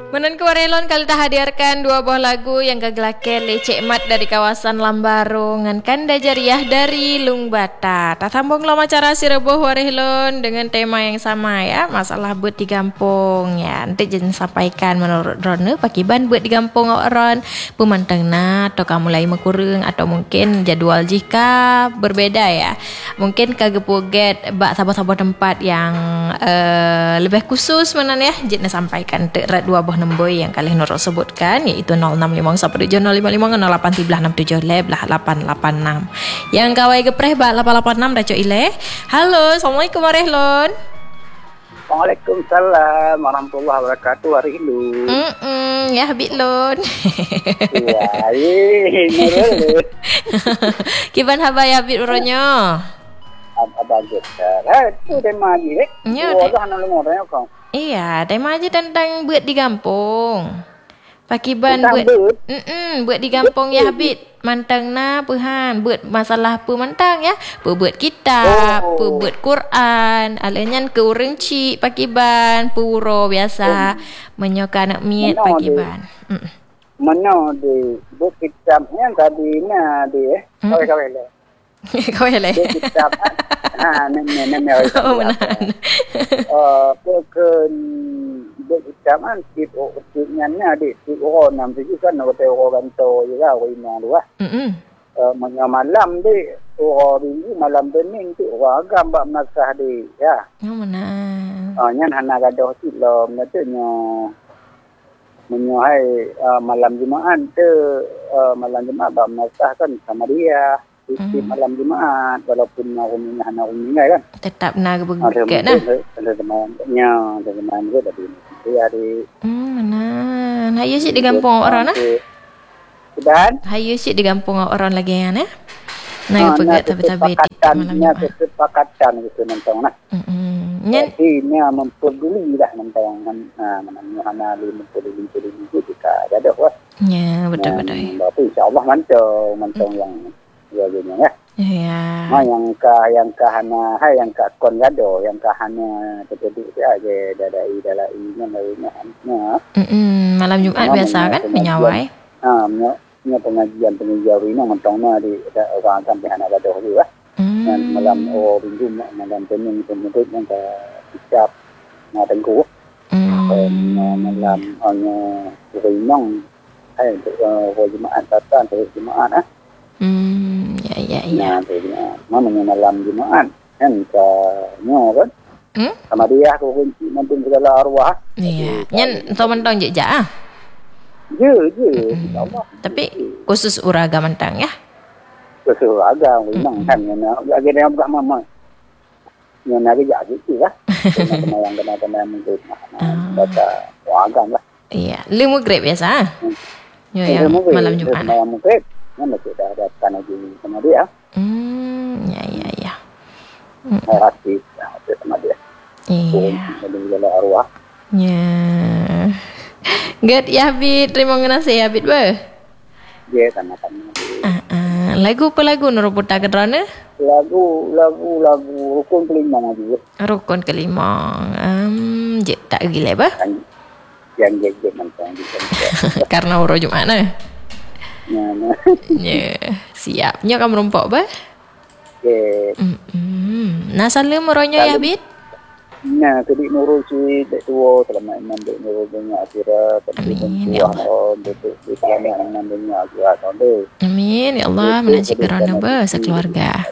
Menan Kuarelon kali dah hadirkan dua buah lagu yang kagelaken Lecek Mat dari kawasan Lambaro ngan Kanda Jariah dari Lung Bata. Tak sambung lo acara Sireboh Warehlon dengan tema yang sama ya, masalah buat di kampung ya. Nanti jangan sampaikan menurut Ron pakiban buat di kampung Ron pemantangna atau kamu mulai mekurung atau mungkin jadwal jika berbeda ya. Mungkin kagak poget bak sabar-sabar tempat yang lebih khusus menan ya. Jangan sampaikan terat dua buah nombor yang kalian Nurul sebutkan yaitu 0651-055-886 yang kawai gepreh bak 886 raco ile. Halo, Assalamualaikum Warehlon. Waalaikumsalam warahmatullahi wabarakatuh. Hari ini ya habis lon. Ya, Nurul. Kiban habai habis uronyo. Bagus. Itu tema lagi. Iya, tema aja tentang buat di kampung. Pakiban buat di kampung ya habis mantangna pehan buat masalah pemantang ya, buat kitab, buat Quran, alenyan ke urang cik pakiban puro biasa menyoka nak miet pakiban. Mana di buat kitabnya tadi na di kawai le. Kawai le. Kitab. Neme. Oh menahan. Bukan buat kitab kan kitnya di orang nam tu kan nak orang tu juga orang dua. Malam di orang ini malam bening tu orang agam bak masah di ya. Oh menahan. Nyan hana gadoh silom natnya menyuai malam Jumaat tu malam Jumaat bak masah kan sama dia. Di malam Jumaat walaupun rumahnya hana rumahnya kan tetap nak bergerak nah. Ada temannya ke tadi hari. Mana? Hayu sik di kampung orang nah. Dan hayu sik di kampung orang lagi ya nah. Nak pegat tapi malam Jumaat. Kesepakatan gitu nentang nah. Jadi ni memperduli dah nentang mana hana memperduli kita ada wah. Ya betul. Tapi insya-Allah mantong yang jadinya ya. Ya. Yang hana yang kon gado yang hana terjadi aja dalai malam Jumaat biasa kan menyawai. Pengajian ini mentongna di orang sampai hana gado juga. Dan malam minggu malam Senin kemudian yang ke Icap Tengku. Malam hanya Rinong Jumaat datang Jumaat Ya. Mana malam Jumaat kan kan sama dia aku kunci mantung segala arwah. Iya. Nyen entah mentang je ah. Je. Tapi khusus uraga mentang ya. Khusus uraga memang kan lagi dia bukan mama. Yang nak kerja gitu lah. Kena mungkin baca uraga lah. Iya, lima grade biasa. Ya, malam Jumaat. Malam grade. Mana kita datang lagi sama dia. Ya. Rasih sama dia. Iya. Jadi segala arwah. Ya. Gad ya Habib, terima kasih Habib ba. Dia sama-sama. Lagu apa lagu Nur putar ke drone? Lagu rukun kelima juga. Rukun kelima. Je tak gila ba? Yang je mentang karena uro Jumaat nah. Ya, siap. Nya kamu rompok ba? Nah salam moronyo ya Habib. Nah, tadi nurul si tua selama mandek nurul banyak akhirat. Amin ya Allah. Amin ya Allah, menajik kerana ba sekeluarga.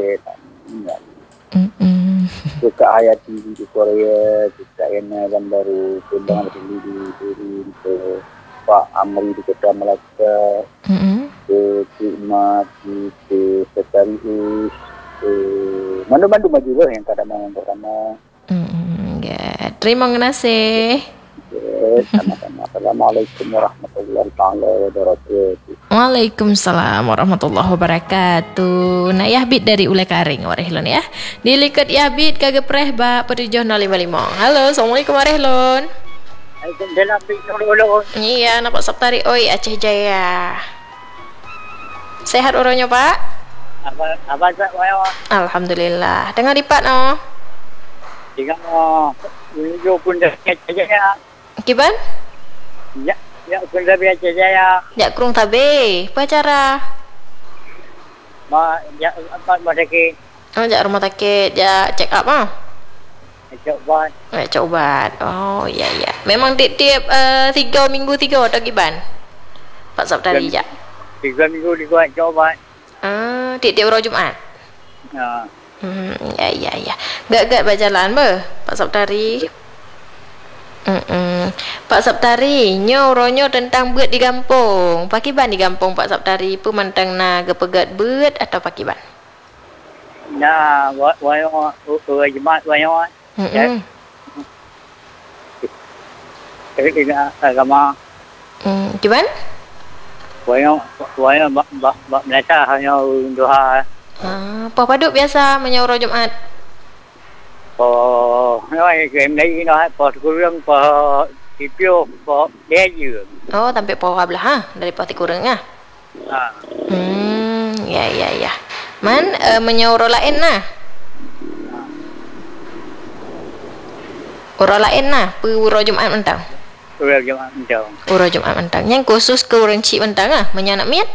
Suka ayat di Korea, suka yang baru tembang di Pak Amri di Kota Melaka, Mat di Sekretarius, mana-mana maju lah yang kadang-kadang pertama. Terima kasih. Sama-sama. Assalamualaikum warahmatullahi wabarakatuh. Waalaikumsalam warahmatullahi wabarakatuh. Nak Yahbit dari Ulai Karing Warehlon ya. Dilikat Yahbit kagak preh ba perjuh 055. Halo, Assalamualaikum Warehlon. Iya, nampak Saptari oi Aceh Jaya. Sehat orangnya Pak? Apa Alhamdulillah. Dengar di Pak no. Jika mau pun dah aja. Kiban? Ya, ya kun tabi Aceh Jaya. Ya kurung tabe. Apa acara? Ya apa sakit. Oh, jak rumah sakit, jak check up ah. Coba. Coba. Oh, iya iya. Memang tiap 3 minggu 3 atau giban? Pak Sabtari jak. 3 minggu dibuat coba. Tiap hari Jumaat. Ha. Ya. Gak berjalan be, Pak Sabtari. Pak Sabtari, nyo tentang buat di kampung. Pakiban di kampung Pak Sabtari, pemantang na gepegat buat atau pakiban? Nah, wayo Jumaat wayo. Tapi tidak agama. Gimana? Wayo Malaysia hanya doa. Apa paduk biasa menyaur Jumat? Nói game này nó kurang tipio dia je. Oh, sampai power belah ha dari pati kurang ah. Ya. Man menyaur lain nah. Ura lain nah, uro Jumat mentang. Uro Jumat mentang. Uro Jumat mentang. Yang khusus ke orang cik mentang ah, menyanak miat.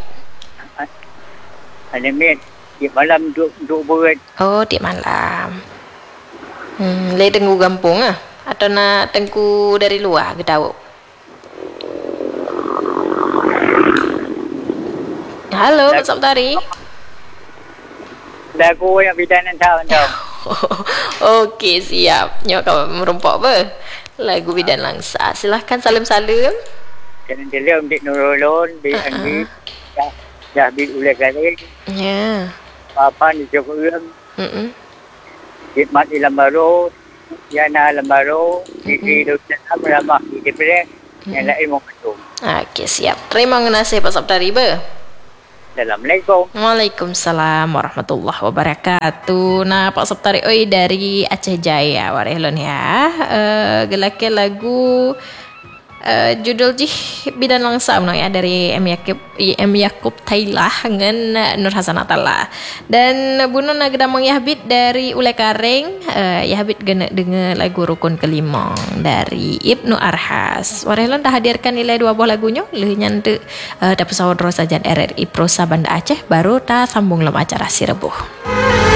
Ada miat di malam duk buat. Oh, di malam. Le tengku kampung ah atau nak tengku dari luar ke tahu? Halo, Pak Sabtari. Lagu yang bidan entah. Okey, siap. Nyok kau merumpok apa? Lagu bidan langsa. Silahkan salam-salam. Jangan dalam di Nurulun, di Anggi. Dah di Ulek lagi. Ya. Apa ni Jokowi? Hikmat Ilam Baru, Yana Ilam Baru, di Duksan Ramah, di Depere, yang lain mau. Okey, siap. Terima kasih Pak Sabtari be. Assalamualaikum. Waalaikumsalam warahmatullahi wabarakatuh. Nah, Pak Sabtari oi dari Aceh Jaya warehlon ya. Gelake lagu judul jih bidan langsa ya dari M Yakub Tailah dengan Nur Hasan Atalla dan bunuh nagdamang Yahbit dari Ule Kareng. Yahbit gena dengan lagu rukun kelima dari Ibnu Arhas. Warehlon dah hadirkan nilai 2 buah lagunya leh nyante dapat saudara sajan RRI Prosa Banda Aceh baru ta sambung lem acara si rebuh.